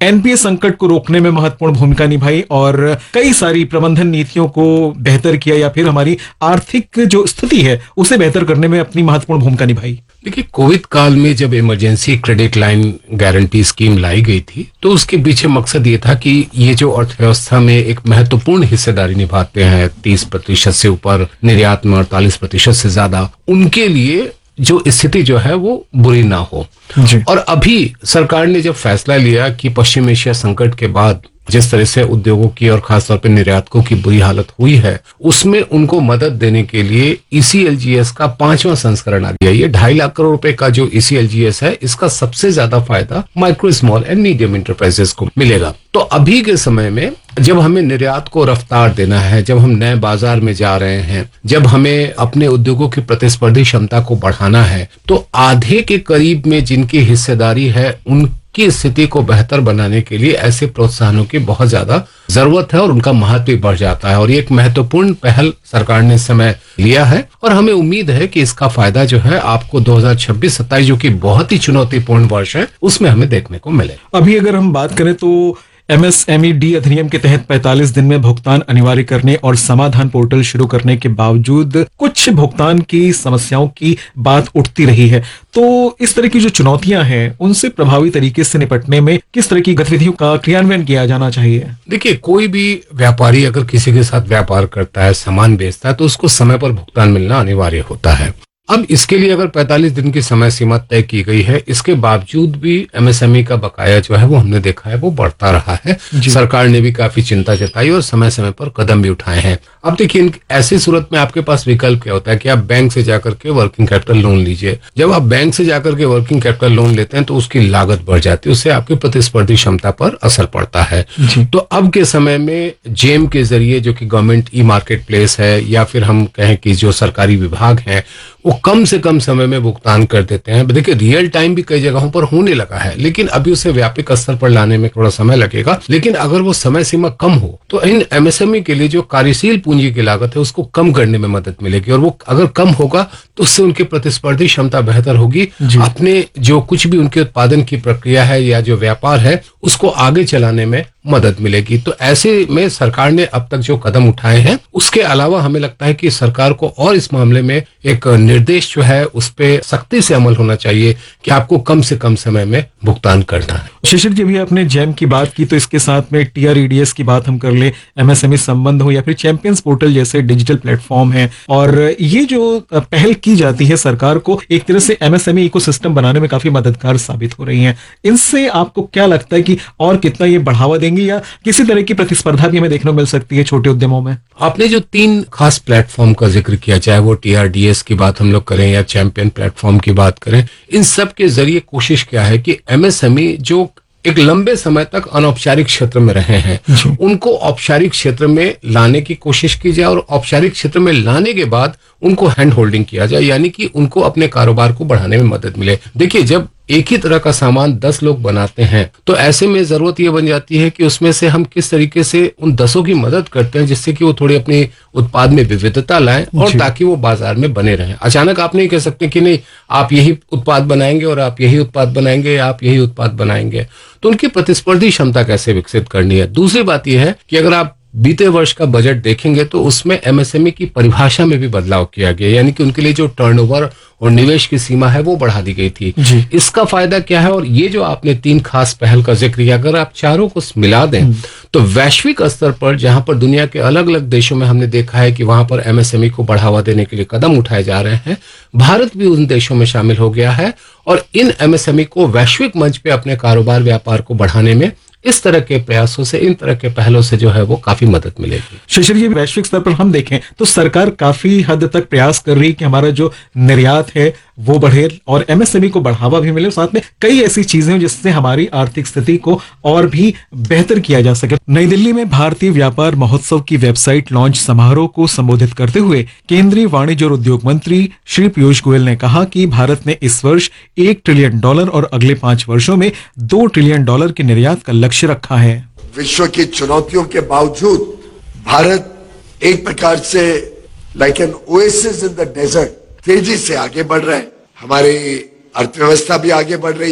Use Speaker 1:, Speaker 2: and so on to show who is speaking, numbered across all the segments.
Speaker 1: NPA संकट को रोकने में महत्वपूर्ण भूमिका निभाई और कई सारी प्रबंधन नीतियों को बेहतर किया या फिर हमारी आर्थिक जो स्थिति है उसे बेहतर करने में अपनी महत्वपूर्ण भूमिका निभाई।
Speaker 2: देखिए, कोविड काल में जब emergency credit line guarantee scheme लाई गई थी तो उसके पीछे मकसद ये था कि ये जो अर्थव्यवस्था में एक महत्वपूर्ण हिस्सेदारी निभाते हैं 30% से ऊपर, निर्यात में 48% से ज्यादा, उनके लिए जो स्थिति जो है वो बुरी ना हो। और अभी सरकार ने जब फैसला लिया कि पश्चिम एशिया संकट के बाद जिस तरह से उद्योगों की और खासतौर पर निर्यातकों की बुरी हालत हुई है, उसमें उनको मदद देने के लिए ECLGS का 5वां संस्करण आ गया। ये 2.5 लाख करोड़ रुपए का जो ECLGS है, इसका सबसे ज्यादा फायदा micro, small and medium enterprises को मिलेगा। तो अभी के समय में जब हमें निर्यात को रफ्तार देना है, जब हम नए बाजार में जा रहे हैं, जब हमें अपने उद्योगों की प्रतिस्पर्धी क्षमता को बढ़ाना है, तो आधे के करीब में जिनकी हिस्सेदारी है उनकी स्थिति को बेहतर बनाने के लिए ऐसे प्रोत्साहनों की बहुत ज्यादा जरूरत है और उनका महत्व भी बढ़ जाता है। और ये एक महत्वपूर्ण पहल सरकार ने इस समय लिया है और हमें उम्मीद है कि इसका फायदा जो है आपको 2026-27 जो कि बहुत ही चुनौतीपूर्ण वर्ष है उसमें हमें देखने को मिले।
Speaker 1: अभी अगर हम बात करें तो MSMED अधिनियम के तहत 45 दिन में भुगतान अनिवार्य करने और समाधान पोर्टल शुरू करने के बावजूद कुछ भुगतान की समस्याओं की बात उठती रही है। तो इस तरह की जो चुनौतियां हैं उनसे प्रभावी तरीके से निपटने में किस तरह की गतिविधियों का क्रियान्वयन किया जाना चाहिए?
Speaker 2: देखिए, कोई भी व्यापारी अगर किसी के साथ व्यापार करता है, सामान बेचता है, तो उसको समय पर भुगतान मिलना अनिवार्य होता है। अब इसके लिए अगर 45 दिन की समय सीमा तय की गई है, इसके बावजूद भी MSME का बकाया जो है वो हमने देखा है वो बढ़ता रहा है। सरकार ने भी काफी चिंता जताई और समय समय पर कदम भी उठाए हैं। अब देखिए, ऐसी सूरत में आपके पास विकल्प क्या होता है कि आप बैंक से जाकर के वर्किंग कैपिटल लोन लीजिए। जब आप बैंक से जाकर के वर्किंग कैपिटल लोन लेते हैं तो उसकी लागत बढ़ जाती है, उससे आपकी प्रतिस्पर्धी क्षमता पर असर पड़ता है। तो अब के समय में जेम के जरिए, जो कि गवर्नमेंट ई मार्केट प्लेस है, या फिर हम कहें कि जो सरकारी विभाग है, वो कम से कम समय में भुगतान कर देते हैं। देखिए, रियल टाइम भी कई जगहों पर होने लगा है, लेकिन अभी उसे व्यापक स्तर पर लाने में थोड़ा समय लगेगा। लेकिन अगर वो समय सीमा कम हो तो इन MSME के लिए जो कार्यशील पूंजी की लागत है उसको कम करने में मदद मिलेगी, और वो अगर कम होगा तो उससे उनकी प्रतिस्पर्धी क्षमता बेहतर होगी। अपने जो कुछ भी उनके उत्पादन की प्रक्रिया है या जो व्यापार है उसको आगे चलाने में मदद मिलेगी। तो ऐसे में सरकार ने अब तक जो कदम उठाए हैं, उसके अलावा हमें लगता है कि सरकार को और इस मामले में एक निर्देश जो है उस पे सख्ती से अमल होना चाहिए कि आपको कम से कम समय में भुगतान करना है।
Speaker 1: शिशिर जी, भी आपने जेम की बात की तो इसके साथ में TREDS की बात हम कर ले, MSME संबंध हो या फिर चैंपियंस पोर्टल जैसे डिजिटल प्लेटफॉर्म है, और ये जो पहल की जाती है सरकार को एक तरह से MSME इकोसिस्टम बनाने में काफी मददगार साबित हो रही है। इनसे आपको क्या लगता है कि और कितना ये बढ़ावा देंगे या किसी तरह की प्रतिस्पर्धा भी हमें देखने को मिल सकती है छोटे उद्यमों में?
Speaker 2: आपने जो 3 खास प्लेटफॉर्म का जिक्र किया, चाहे वो TRDS की बात हम लोग करें या चैंपियन प्लेटफॉर्म की बात करें, इन सब के जरिए कोशिश क्या है कि MSME जो एक लंबे समय तक अनौपचारिक क्षेत्र में रहे हैं, उनको औपचारिक क्षेत्र में लाने की कोशिश की जाए, और औपचारिक क्षेत्र में लाने के बाद उनको हैंड होल्डिंग किया जाए, यानी कि उनको अपने कारोबार को बढ़ाने में मदद मिले। देखिए, जब एक ही तरह का सामान 10 लोग बनाते हैं तो ऐसे में जरूरत यह बन जाती है कि उसमें से हम किस तरीके से उन 10 की मदद करते हैं जिससे कि वो थोड़ी अपने उत्पाद में विविधता लाएं और ताकि वो बाजार में बने रहें। अचानक आप नहीं कह सकते कि नहीं आप यही उत्पाद बनाएंगे और आप यही उत्पाद बनाएंगे, आप यही उत्पाद बनाएंगे। तो उनकी प्रतिस्पर्धी क्षमता कैसे विकसित करनी है। दूसरी बात यह है कि अगर आप बीते वर्ष का बजट देखेंगे तो उसमें MSME की परिभाषा में भी बदलाव किया गया, यानी कि उनके लिए जो टर्नओवर और निवेश की सीमा है वो बढ़ा दी गई थी। इसका फायदा क्या है, और ये जो आपने 3 खास पहल का जिक्र किया, अगर आप चारों को मिला दें तो वैश्विक स्तर पर जहां पर दुनिया के अलग अलग देशों में हमने देखा है कि वहां पर MSME को बढ़ावा देने के लिए कदम उठाए जा रहे हैं, भारत भी उन देशों में शामिल हो गया है और इन MSME को वैश्विक मंच पे अपने कारोबार व्यापार को बढ़ाने में इस तरह के प्रयासों से, इन तरह के पहलों से जो है वो काफी मदद मिलेगी।
Speaker 1: शिशिर जी, वैश्विक स्तर पर हम देखें तो सरकार काफी हद तक प्रयास कर रही है कि हमारा जो निर्यात है वो बढ़े और MSME को बढ़ावा भी मिले। साथ में कई ऐसी चीजें जिससे हमारी आर्थिक स्थिति को और भी बेहतर किया जा सके। नई दिल्ली में भारतीय व्यापार महोत्सव की वेबसाइट लॉन्च समारोह को संबोधित करते हुए केंद्रीय वाणिज्य और उद्योग मंत्री श्री पीयूष गोयल ने कहा कि भारत ने इस वर्ष $1 ट्रिलियन और अगले 5 वर्षों में $2 ट्रिलियन के निर्यात का लक्ष्य रखा है।
Speaker 3: विश्व की चुनौतियों के बावजूद भारत एक प्रकार से like an oasis in the desert तेजी से आगे बढ़ रहा है। हमारी अर्थव्यवस्था भी आगे बढ़ रही है,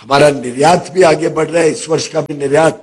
Speaker 3: हमारा निर्यात भी आगे बढ़ रहा है। इस वर्ष का भी निर्यात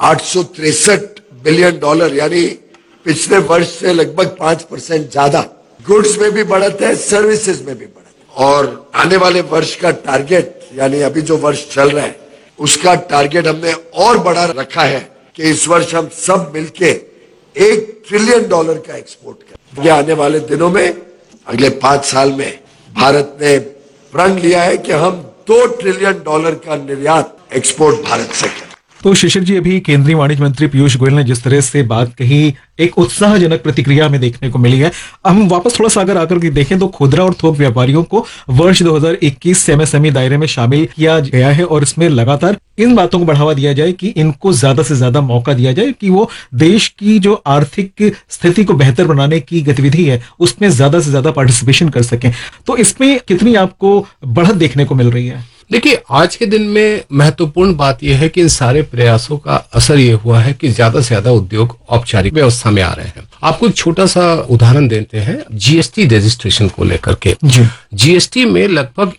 Speaker 3: $863 बिलियन, यानी पिछले वर्ष से लगभग 5% ज्यादा। गुड्स में भी बढ़त है, सर्विसेज में भी बढ़त है। और आने वाले वर्ष का टारगेट, यानी अभी जो वर्ष चल रहा है, उसका टारगेट हमने और बड़ा रखा है कि इस वर्ष हम सब मिलके $1 ट्रिलियन का एक्सपोर्ट करें। ये आने वाले दिनों में, अगले 5 साल में भारत ने प्रण लिया है कि हम $2 ट्रिलियन का निर्यात एक्सपोर्ट भारत से करें।
Speaker 1: तो शिशिर जी, अभी केंद्रीय वाणिज्य मंत्री पीयूष गोयल ने जिस तरह से बात कही, एक उत्साहजनक प्रतिक्रिया हमें देखने को मिली है। हम वापस थोड़ा सा अगर आकर के देखें तो खुदरा और थोक व्यापारियों को वर्ष 2021 से एमएसएमई दायरे में शामिल किया गया है और इसमें लगातार इन बातों को बढ़ावा दिया जाए कि इनको ज्यादा से ज्यादा मौका दिया जाए कि वो देश की जो आर्थिक स्थिति को बेहतर बनाने की गतिविधि है उसमें ज्यादा से ज्यादा पार्टिसिपेशन कर सकें। तो इसमें कितनी आपको बढ़त देखने को मिल रही है?
Speaker 2: देखिए, आज के दिन में महत्वपूर्ण बात यह है कि इन सारे प्रयासों का असर ये हुआ है कि ज्यादा से ज्यादा उद्योग औपचारिक व्यवस्था में आ रहे हैं। आपको एक छोटा सा उदाहरण देते हैं जीएसटी रजिस्ट्रेशन को लेकर के। जीएसटी में लगभग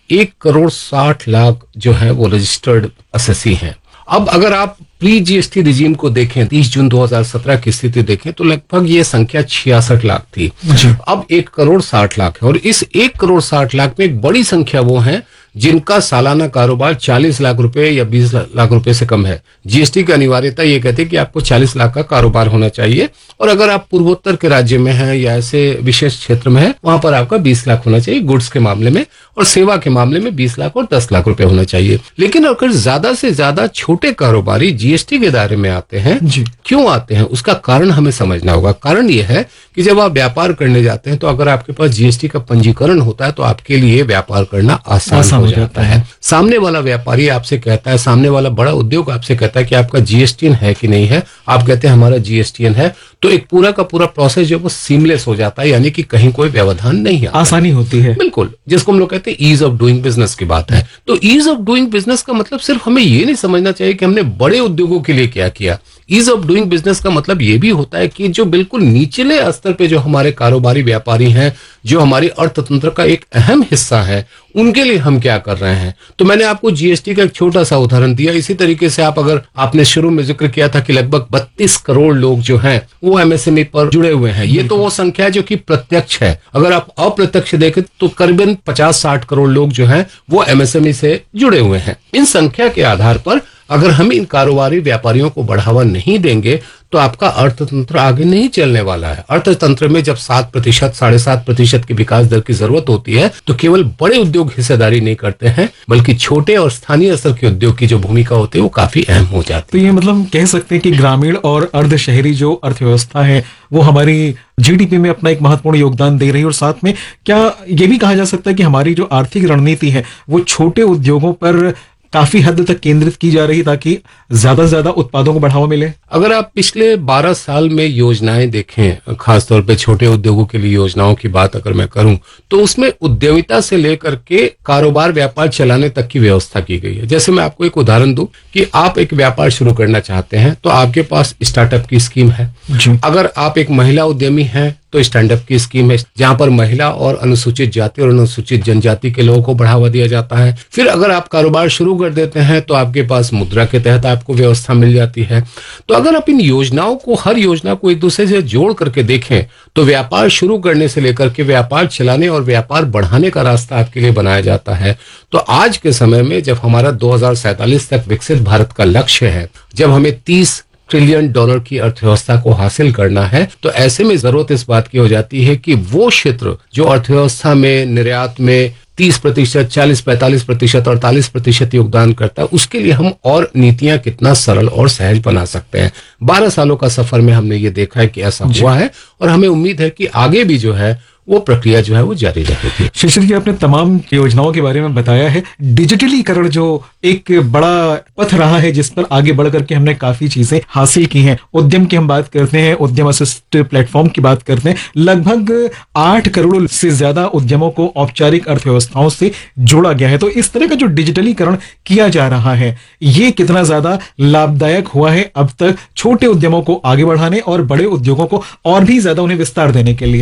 Speaker 2: 1,60,00,000 जो है वो रजिस्टर्ड असेसी हैं। अब अगर आप प्री जीएसटी रिजीम को देखें, 30 जून 2017 की स्थिति देखें तो लगभग ये संख्या 66 लाख थी। अब 1,60,00,000 है और इस 1,60,00,000 में एक बड़ी संख्या वो है जिनका सालाना कारोबार 40 लाख रुपए या 20 लाख रुपए से कम है। जीएसटी की अनिवार्यता ये कहती है कि आपको 40 लाख का कारोबार होना चाहिए और अगर आप पूर्वोत्तर के राज्य में हैं या ऐसे विशेष क्षेत्र में है, वहां पर आपका 20 लाख होना चाहिए गुड्स के मामले में, और सेवा के मामले में 20 लाख और 10 लाख रुपए होना चाहिए। लेकिन अगर ज्यादा से ज्यादा छोटे कारोबारी जीएसटी के दायरे में आते हैं, क्यों आते हैं, उसका कारण हमें समझना होगा। कारण यह है कि जब आप व्यापार करने जाते हैं तो अगर आपके पास जीएसटी का पंजीकरण होता है तो आपके लिए व्यापार करना आसान हो जाता है। सामने वाला व्यापारी आपसे कहता है, सामने वाला बड़ा उद्योग आपसे कहता है कि आपका जीएसटीएन है कि नहीं है, आप कहते हैं हमारा जीएसटीएन है, तो एक पूरा का पूरा प्रोसेस जो वो सीमलेस हो जाता है, यानी कि कहीं कोई व्यवधान नहीं आता,
Speaker 1: आसानी होती है।
Speaker 2: बिल्कुल, जिसको हम लोग कहते हैं ईज ऑफ डूइंग बिजनेस की बात है। तो ईज ऑफ डूइंग बिजनेस का मतलब सिर्फ हमें ये नहीं समझना चाहिए कि हमने बड़े उद्योगों के लिए क्या किया। ईज ऑफ डूइंग बिजनेस का मतलब ये भी होता है कि जो बिल्कुल निचले स्तर पे जो हमारे कारोबारी व्यापारी हैं, जो हमारी अर्थतंत्र का एक अहम हिस्सा है, उनके लिए हम क्या कर रहे हैं। तो मैंने आपको जीएसटी का एक छोटा सा उदाहरण दिया। इसी तरीके से आप, अगर आपने शुरू में जिक्र किया था कि लगभग 32 करोड़ लोग जो हैं वो एमएसएमई पर जुड़े हुए हैं, ये तो वो संख्या है जो कि प्रत्यक्ष है। अगर आप अप्रत्यक्ष देखें तो करीबन 50-60 करोड़ लोग जो हैं वो एमएसएमई से जुड़े हुए हैं। इन संख्या के आधार पर अगर हम इन कारोबारी व्यापारियों को बढ़ावा नहीं देंगे तो आपका अर्थतंत्र आगे नहीं चलने वाला है। अर्थतंत्र में जब 7%, 7.5% की विकास दर की जरूरत होती है तो केवल बड़े उद्योग हिस्सेदारी नहीं करते हैं, बल्कि छोटे और स्थानीय स्तर के उद्योग की जो भूमिका होती है वो काफी अहम हो जाती है।
Speaker 1: तो ये मतलब कह सकते हैं कि ग्रामीण और अर्ध शहरी जो अर्थव्यवस्था है वो हमारी जीडीपी में अपना एक महत्वपूर्ण योगदान दे रही है, और साथ में क्या ये भी कहा जा सकता है कि हमारी जो आर्थिक रणनीति है वो छोटे उद्योगों पर काफी हद तक केंद्रित की जा रही ताकि ज्यादा से ज्यादा उत्पादों को बढ़ावा मिले?
Speaker 2: अगर आप पिछले 12 साल में योजनाएं देखें, खासतौर पे छोटे उद्योगों के लिए योजनाओं की बात अगर मैं करूं, तो उसमें उद्यमिता से लेकर के कारोबार व्यापार चलाने तक की व्यवस्था की गई है। जैसे मैं आपको एक उदाहरण दूं कि आप एक व्यापार शुरू करना चाहते हैं तो आपके पास स्टार्टअप की स्कीम है। अगर आप एक महिला उद्यमी हैं तो स्टैंडअप की स्कीम है, जहां पर महिला और अनुसूचित जाति और अनुसूचित जनजाति के लोगों को बढ़ावा दिया जाता है। फिर अगर आप कारोबार शुरू कर देते हैं तो आपके पास मुद्रा के तहत आपको व्यवस्था मिल जाती है। तो अगर आप इन योजनाओं को, हर योजना को एक दूसरे से जोड़ करके देखें तो व्यापार शुरू करने से लेकर के व्यापार चलाने और व्यापार बढ़ाने का रास्ता आपके लिए बनाया जाता है। तो आज के समय में जब हमारा 2047 तक विकसित भारत का लक्ष्य है, जब हमें 30 ट्रिलियन डॉलर की अर्थव्यवस्था को हासिल करना है, तो ऐसे में जरूरत इस बात की हो जाती है कि वो क्षेत्र जो अर्थव्यवस्था में, निर्यात में 30%, 40%, 45%, 48% योगदान करता है, उसके लिए हम और नीतियां कितना सरल और सहज बना सकते हैं। 12 सालों का सफर में हमने ये देखा है कि ऐसा हुआ है और हमें उम्मीद है कि आगे भी जो है वो प्रक्रिया जो है वो जारी रहेगी।
Speaker 1: शिशिर जी, आपने तमाम योजनाओं के बारे में बताया है। डिजिटलीकरण जो एक बड़ा पथ रहा है जिस पर आगे बढ़ करके हमने काफी चीजें हासिल की हैं। उद्यम की हम बात करते हैं, उद्यम असिस्ट प्लेटफॉर्म की बात करते हैं, लगभग 8 करोड़ से ज्यादा उद्यमों को औपचारिक अर्थव्यवस्थाओं से जोड़ा गया है। तो इस तरह का जो डिजिटलीकरण किया जा रहा है ये कितना ज्यादा लाभदायक हुआ है अब तक छोटे उद्यमों को आगे बढ़ाने और बड़े उद्योगों को और भी ज्यादा उन्हें विस्तार देने के लिए?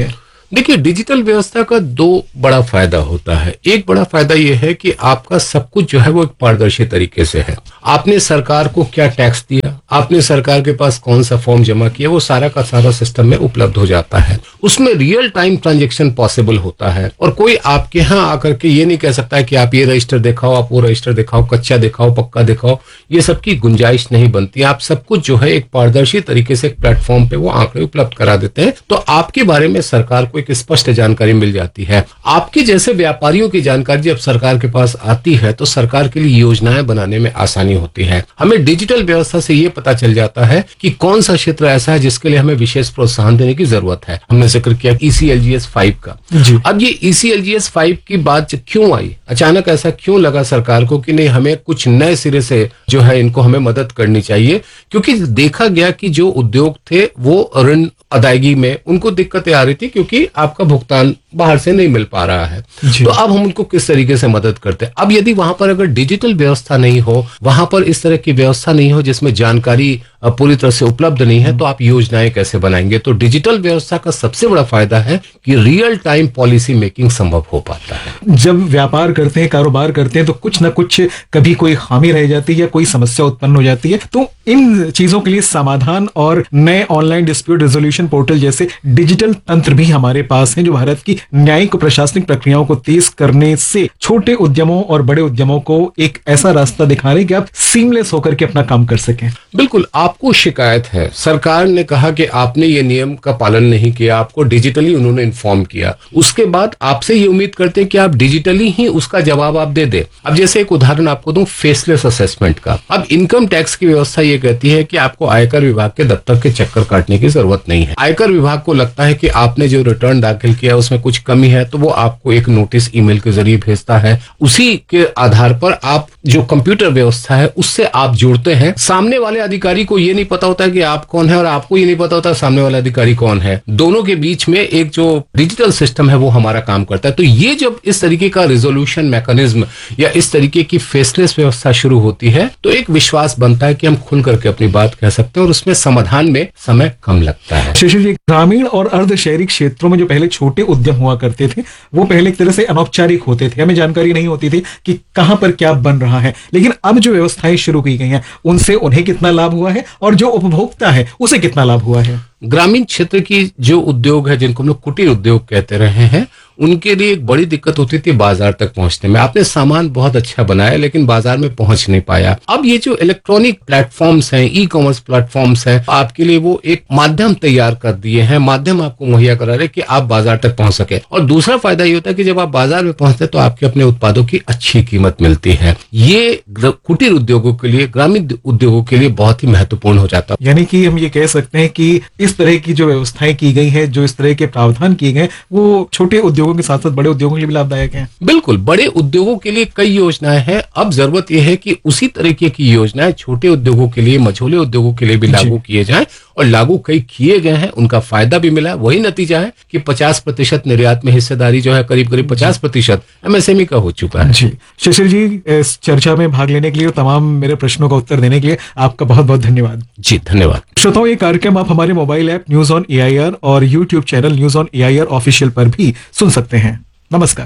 Speaker 2: देखिए, डिजिटल व्यवस्था का दो बड़ा फायदा होता है। एक बड़ा फायदा यह है कि आपका सब कुछ जो है वो एक पारदर्शी तरीके से है। आपने सरकार को क्या टैक्स दिया, आपने सरकार के पास कौन सा फॉर्म जमा किया, वो सारा का सारा सिस्टम में उपलब्ध हो जाता है। उसमें रियल टाइम ट्रांजैक्शन पॉसिबल होता है और कोई आपके यहाँ आकर के ये नहीं कह सकता है कि आप ये रजिस्टर दिखाओ, आप वो रजिस्टर दिखाओ, कच्चा दिखाओ, पक्का दिखाओ। ये सबकी गुंजाइश नहीं बनती। आप सब कुछ जो है एक पारदर्शी तरीके से एक प्लेटफॉर्म पे वो आंकड़े उपलब्ध करा देते हैं, तो आपके बारे में सरकार को एक स्पष्ट जानकारी मिल जाती है। आपके जैसे व्यापारियों की जानकारी जब सरकार के पास आती है तो सरकार के लिए योजनाएं बनाने में आसानी होती है। हमें डिजिटल व्यवस्था से ये पता चल जाता है कि कौन सा क्षेत्र ऐसा है जिसके लिए हमें विशेष प्रोत्साहन देने की जरूरत है। हमने जिक्र किया ECLGS 5 का। अब ये ECLGS 5 की बात क्यों आई, अचानक ऐसा क्यों लगा सरकार को कि नहीं, हमें कुछ नए सिरे से जो है इनको हमें मदद करनी चाहिए? क्योंकि देखा गया कि जो उद्योग थे वो ऋण अदायगी में उनको दिक्कतें आ रही थी क्योंकि आपका भुगतान बाहर से नहीं मिल पा रहा है। तो अब हम उनको किस तरीके से मदद करते हैं? अब यदि वहां पर अगर डिजिटल व्यवस्था नहीं हो, वहां पर इस तरह की व्यवस्था नहीं हो जिसमें जानकारी पूरी तरह से उपलब्ध नहीं है, तो आप योजनाएं कैसे बनाएंगे? तो डिजिटल व्यवस्था का सबसे बड़ा फायदा है कि रियल टाइम पॉलिसी मेकिंग संभव हो पाता है।
Speaker 1: जब व्यापार करते हैं, कारोबार करते हैं, तो कुछ ना कुछ कभी कोई खामी रह जाती है या कोई समस्या उत्पन्न हो जाती है, तो इन चीजों के लिए समाधान और नए ऑनलाइन डिस्प्यूट रेजोल्यूशन पोर्टल जैसे डिजिटल तंत्र भी हमारे पास हैं, जो भारत की न्यायिक और प्रशासनिक प्रक्रियाओं को तेज करने से छोटे उद्यमों और बड़े उद्यमों को एक ऐसा रास्ता दिखा रहे हैं कि आप सीमलेस होकर के अपना काम कर सकें।
Speaker 2: बिल्कुल, आपको शिकायत है, सरकार ने कहा कि आपने ये नियम का पालन नहीं किया, आपको डिजिटली उन्होंने इन्फॉर्म किया, उसके बाद आपसे ये उम्मीद करते हैं कि आप डिजिटली ही उसका जवाब आप दे दे। अब जैसे एक उदाहरण आपको दूं फेसलेस असेसमेंट का। अब इनकम टैक्स की व्यवस्था ये कहती है कि आपको आयकर विभाग के दफ्तर के चक्कर काटने की जरूरत नहीं है। आयकर विभाग को लगता है कि आपने जो रिटर्न दाखिल किया उसमें कुछ कमी है, तो वो आपको एक नोटिस ईमेल के जरिए भेजता है। उसी के आधार पर आप जो कंप्यूटर व्यवस्था है उससे आप जुड़ते हैं। सामने वाले अधिकारी को ये नहीं पता होता है कि आप कौन है और आपको ये नहीं पता होता सामने वाला अधिकारी कौन है। दोनों के बीच में एक जो डिजिटल सिस्टम है वो हमारा काम करता है। तो ये जब इस तरीके का रिजोल्यूशन मैकेनिज्म या इस तरीके की फेसलेस व्यवस्था शुरू होती है तो एक विश्वास बनता है कि हम खुल करके अपनी बात कह सकते हैं और उसमें समाधान में समय कम लगता है।
Speaker 1: शिशिर जी, ग्रामीण और अर्ध शहरी क्षेत्रों में जो पहले छोटे उद्यम हुआ करते थे वो पहले एक तरह से अनौपचारिक होते थे, हमें जानकारी नहीं होती थी कि कहां पर क्या बन रहा है। लेकिन अब जो व्यवस्थाएं शुरू की गई हैं उनसे उन्हें कितना लाभ हुआ है और जो उपभोक्ता है उसे कितना लाभ हुआ है?
Speaker 2: ग्रामीण क्षेत्र की जो उद्योग है, जिनको हम लोग कुटीर उद्योग कहते रहे हैं, उनके लिए एक बड़ी दिक्कत होती थी बाजार तक पहुंचने में। आपने सामान बहुत अच्छा बनाया लेकिन बाजार में पहुंच नहीं पाया। अब ये जो इलेक्ट्रॉनिक प्लेटफॉर्म्स हैं, ई कॉमर्स प्लेटफॉर्म्स हैं, आपके लिए वो एक माध्यम तैयार कर दिए हैं, माध्यम आपको मुहैया करा रहे कि आप बाजार तक पहुंच सके। और दूसरा फायदा ये होता है कि जब आप बाजार में पहुंचते हैं तो आपके अपने उत्पादों की अच्छी कीमत मिलती है। ये कुटीर उद्योगों के लिए, ग्रामीण उद्योगों के लिए बहुत ही महत्वपूर्ण हो जाता है।
Speaker 1: यानी कि हम ये कह सकते हैं कि इस तरह की जो व्यवस्थाएं की गई है, जो इस तरह के प्रावधान किए गए, वो छोटे उद्योगों के साथ साथ बड़े उद्योगों के लिए भी लाभदायक है।
Speaker 2: बिल्कुल, बड़े उद्योगों के लिए कई योजनाएं हैं। अब जरूरत यह है कि उसी तरीके की योजनाएं छोटे उद्योगों के लिए, मझोले उद्योगों के लिए भी लागू किए जाएं और लागू कई किए गए हैं, उनका फायदा भी मिला है। वही नतीजा है कि 50% निर्यात में हिस्सेदारी जो है करीब 50% MSME का हो चुका है।
Speaker 1: जी शिशिर जी, इस चर्चा में भाग लेने के लिए और तमाम मेरे प्रश्नों का उत्तर देने के लिए आपका बहुत बहुत धन्यवाद।
Speaker 2: जी धन्यवाद।
Speaker 1: श्रोताओं, ये कार्यक्रम आप हमारे mobile app news on AIR और YouTube channel news on AIR official पर भी सुन सकते हैं। नमस्कार।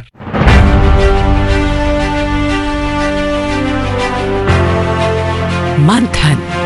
Speaker 4: मंथन।